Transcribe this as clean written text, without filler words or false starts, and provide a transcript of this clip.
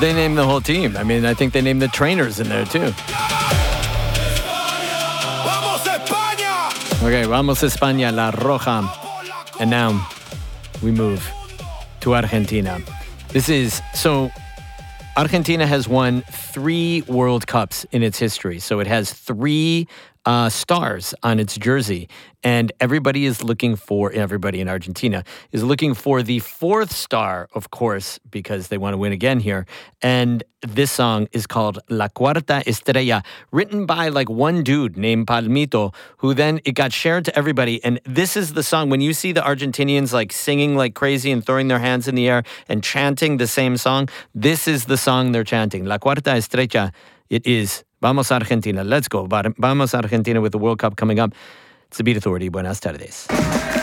they named the whole team. I mean, I think they named the trainers in there too. Okay, vamos España, La Roja. And now we move to Argentina. Argentina has won 3 World Cups in its history. So it has 3 stars on its jersey. And everybody in Argentina is looking for the 4th star, of course, because they want to win again here. And this song is called La Cuarta Estrella, written by like one dude named Palmito, who then it got shared to everybody. And this is the song. When you see the Argentinians like singing like crazy and throwing their hands in the air and chanting the same song, this is the song they're chanting. La Cuarta Estrella. It is Vamos Argentina. Let's go. Vamos Argentina with the World Cup coming up. It's the Beat Authority. Buenas tardes.